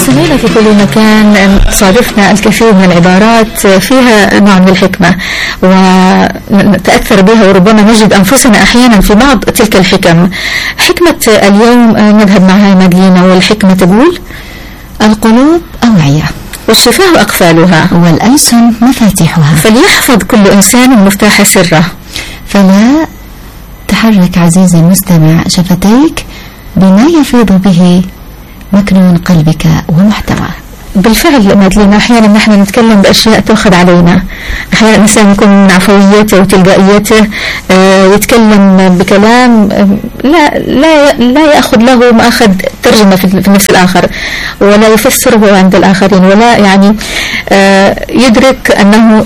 مستمعينا في كل مكان تصادفنا الكثير من العبارات فيها نوع من الحكمة ونتأثر بها، وربما نجد أنفسنا أحيانا في بعض تلك الحكم. حكمة اليوم نذهب معها مدينة، والحكمة تقول: القلوب أوعية والشفاه أقفالها والألسن مفاتيحها، فليحفظ كل إنسان مفتاح سره. فلا تحرك عزيزي المستمع شفتيك بما يفيض به مكنون قلبك ومحتواه. بالفعل مدلنا أحيانا نحن نتكلم بأشياء تأخذ علينا. أحيانا الإنسان يكون من عفويته وتلقائيته يتكلم بكلام لا يأخذ له مأخذ ترجمة في النفس الآخر، ولا يفسره عند الآخرين، ولا يعني يدرك أنه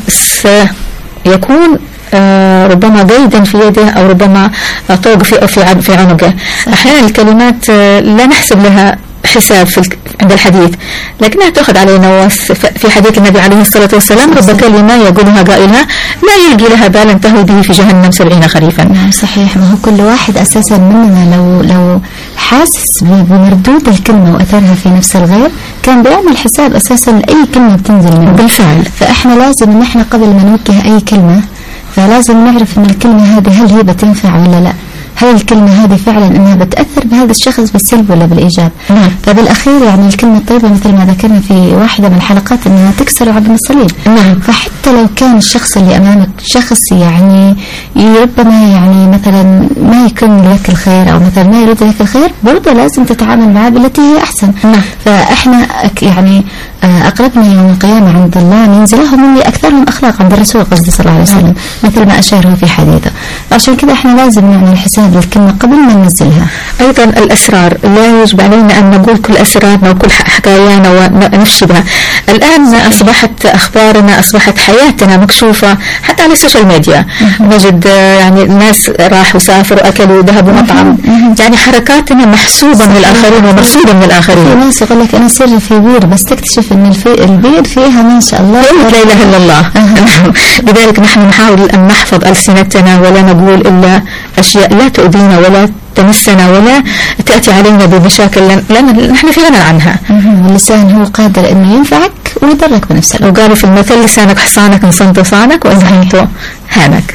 سيكون ربما قيدا في يده أو ربما طوق في عنقه. أحيانا الكلمات لا نحسب لها حساب عند الحديث، لكنها تأخذ علينا. في حديث النبي عليه الصلاة والسلام: رب كلمة يقولها قائلها لا يلقي لها بالا تهوي به في جهنم 70 خريفا. نعم صحيح. ما هو كل واحد أساسا مننا لو حاسس بمردود الكلمة وأثرها في نفس الغير كان بيعمل حساب أساسا لأي كلمة بتنزل منه. بالفعل. فإحنا لازم إن إحنا قبل ما نوجه أي كلمة فلازم نعرف إن الكلمة هذه هل هي بتنفع ولا لا، هل الكلمة هذه فعلا أنها بتأثر بهذا الشخص بالسلب ولا بالإيجاب. فبالأخير يعني الكلمة الطيبة مثل ما ذكرنا في واحدة من الحلقات أنها تكسر عظم الصليب. فحتى لو كان الشخص اللي أمامك شخص يعني ربما يعني مثلا ما يكون لك الخير أو مثلا ما يريد لك الخير، برضه لازم تتعامل معه بالتي هي أحسن. فإحنا يعني أقربنا يوم القيامة عند الله منزلهم اللي أكثرهم أخلاق عند الرسول قصدي صلى الله عليه وسلم، مثل ما أشار في حديثه. عشان كده إحنا لازم نعمل حساب للكلمة قبل ما ننزلها. أيضا الأسرار لا يجب علينا أن نقول كل أسرارنا وكل حكايانا ونفشبها. الآن أصبحت أخبارنا، أصبحت حياتنا مكشوفة حتى على السوشيال ميديا. نجد يعني الناس راحوا سافروا أكلوا ذهبوا مطعم، يعني حركاتنا محسوبة من الآخرين ومرصودة من الآخرين. في ناس يقول لك أنا سر في بير، بس تكتشف أن البير فيها ما شاء الله لا إله إلا الله. لذلك نحن نحاول أن نحفظ ألسنتنا ولا نقول إلا أشياء لا تؤذينا ولا تمسنا ولا تأتي علينا بمشاكل لأن نحن في غنى عنها. اللسان هو قادر أنه ينفعك ويضرك بنفس الوقت. وقالوا في المثل: لسانك حصانك إن صنت صانك وإن هنت هانك.